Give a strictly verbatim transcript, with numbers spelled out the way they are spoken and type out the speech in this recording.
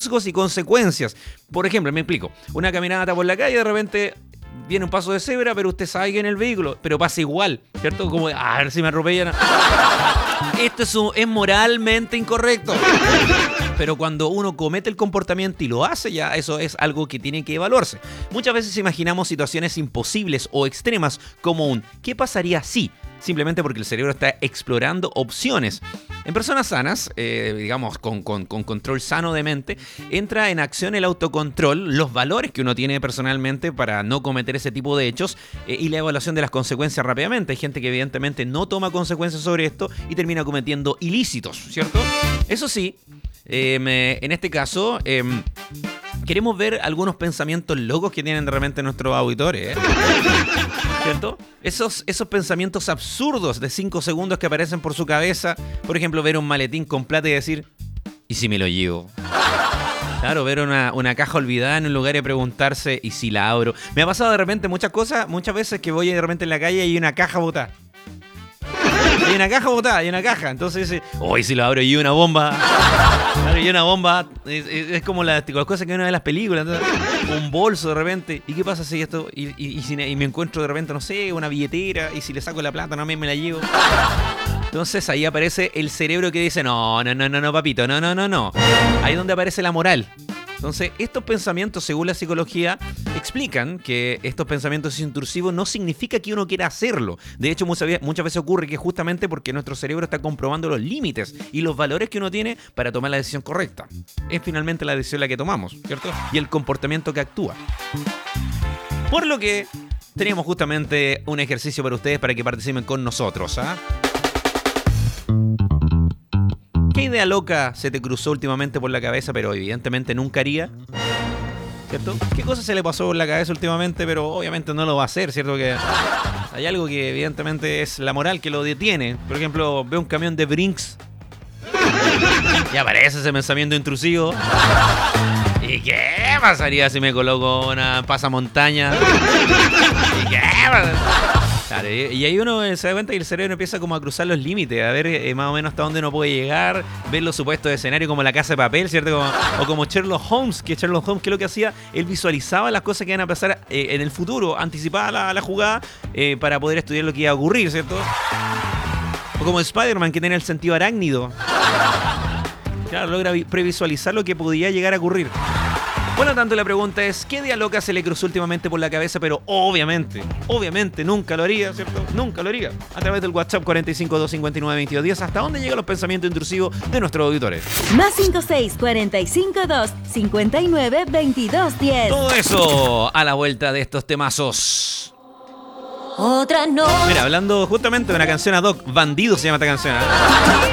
riesgos y consecuencias. Por ejemplo, me explico, una caminata por la calle, de repente viene un paso de cebra, pero usted sabe que en el vehículo, pero pasa igual, ¿cierto? Como, a ver si me atropellan. Esto es, un, es moralmente incorrecto. Pero cuando uno comete el comportamiento y lo hace, ya eso es algo que tiene que evaluarse. Muchas veces imaginamos situaciones imposibles o extremas como un ¿qué pasaría si? Simplemente porque el cerebro está explorando opciones. En personas sanas, eh, digamos con, con, con control sano de mente, entra en acción el autocontrol, los valores que uno tiene personalmente para no cometer ese tipo de hechos eh, y la evaluación de las consecuencias rápidamente. Hay gente que evidentemente no toma consecuencias sobre esto y termina cometiendo ilícitos, ¿cierto? Eso sí, eh, me, en este caso... Eh, queremos ver algunos pensamientos locos que tienen de repente nuestros auditores, ¿eh? ¿Cierto? Esos, esos pensamientos absurdos de cinco segundos que aparecen por su cabeza. Por ejemplo, ver un maletín con plata y decir, ¿y si me lo llevo? Claro, ver una, una caja olvidada en un lugar y preguntarse, ¿y si la abro? Me ha pasado de repente muchas cosas, muchas veces que voy de repente en la calle y hay una caja botada. Hay una caja botada, hay una caja. Entonces dice, oh, ¿y si lo abro y una bomba? Claro, y una bomba es, es, es como las, las cosas que uno ve en las películas. Entonces, un bolso de repente. ¿Y qué pasa si esto? Y, y, y, si, y me encuentro de repente, no sé, una billetera. Y si le saco la plata, no me, me la llevo. Entonces ahí aparece el cerebro que dice, no, no, no, no, no, papito, no, no, no, no. Ahí es donde aparece la moral. Entonces, estos pensamientos, según la psicología, explican que estos pensamientos intrusivos no significa que uno quiera hacerlo. De hecho, muchas veces, muchas veces ocurre que justamente porque nuestro cerebro está comprobando los límites y los valores que uno tiene para tomar la decisión correcta. Es finalmente la decisión la que tomamos, ¿cierto? Y el comportamiento que actúa. Por lo que teníamos justamente un ejercicio para ustedes para que participen con nosotros, ¿ah? ¿Qué idea loca se te cruzó últimamente por la cabeza, pero evidentemente nunca haría? ¿Cierto? ¿Qué cosa se le pasó por la cabeza últimamente, pero obviamente no lo va a hacer, ¿cierto? Que hay algo que evidentemente es la moral que lo detiene. Por ejemplo, ve un camión de Brinks y aparece ese pensamiento intrusivo. ¿Y qué pasaría si me coloco una pasamontaña? ¿Y qué pasaría? Claro, y ahí uno se da cuenta que el cerebro empieza como a cruzar los límites, a ver eh, más o menos hasta dónde uno puede llegar, ver los supuestos escenarios como La Casa de Papel, ¿cierto? Como, o como Sherlock Holmes, que Sherlock Holmes, que es lo que hacía, él visualizaba las cosas que iban a pasar eh, en el futuro, anticipaba la, la jugada eh, para poder estudiar lo que iba a ocurrir, ¿cierto? O como Spider-Man, que tiene el sentido arácnido. Claro, logra previsualizar lo que podía llegar a ocurrir. Por lo tanto, la pregunta es, ¿qué idea loca se le cruzó últimamente por la cabeza? Pero obviamente, obviamente nunca lo haría, ¿cierto? Nunca lo haría. A través del WhatsApp cuatro cinco dos cinco nueve dos cero uno cero. ¿Hasta dónde llegan los pensamientos intrusivos de nuestros auditores? Más cinco seis cuatro cinco dos cinco nueve dos dos uno cero. Todo eso a la vuelta de estos temazos. Otra no. Mira, hablando justamente de una canción ad hoc, Bandido se llama esta canción, ¿eh?